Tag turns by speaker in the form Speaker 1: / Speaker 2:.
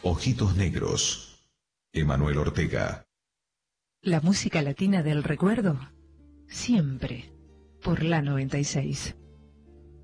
Speaker 1: Ojitos Negros. Emanuel Ortega.
Speaker 2: La música latina del recuerdo, siempre por la 96.